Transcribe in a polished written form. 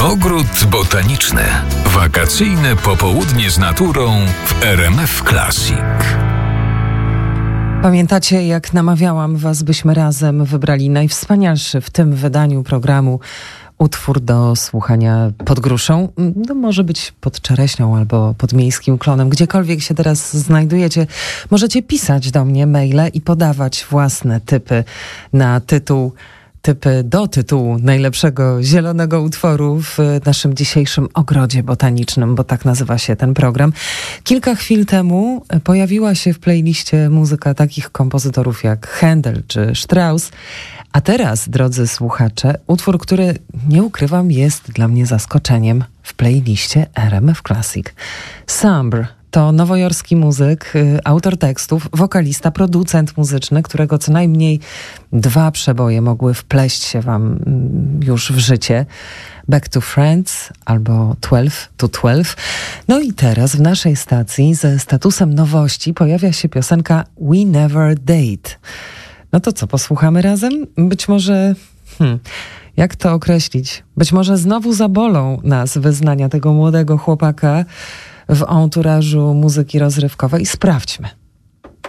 Ogród botaniczny. Wakacyjne popołudnie z naturą w RMF Classic. Pamiętacie, jak namawiałam was, byśmy razem wybrali najwspanialszy w tym wydaniu programu utwór do słuchania pod gruszą? To może być pod czereśnią albo pod miejskim klonem. Gdziekolwiek się teraz znajdujecie, możecie pisać do mnie maile i podawać własne typy na tytuł. Typy do tytułu najlepszego zielonego utworu w naszym dzisiejszym ogrodzie botanicznym, bo tak nazywa się ten program. Kilka chwil temu pojawiła się w playliście muzyka takich kompozytorów jak Händel czy Strauss. A teraz, drodzy słuchacze, utwór, który, nie ukrywam, jest dla mnie zaskoczeniem w playliście RMF Classic. Sambre to nowojorski muzyk, autor tekstów, wokalista, producent muzyczny, którego co najmniej 2 przeboje mogły wpleść się wam już w życie. Back to Friends albo 12 to 12. No i teraz w naszej stacji ze statusem nowości pojawia się piosenka We Never Date. No to co, posłuchamy razem? Być może... jak to określić? Być może znowu zabolą nas wyznania tego młodego chłopaka w enturażu muzyki rozrywkowej. Sprawdźmy.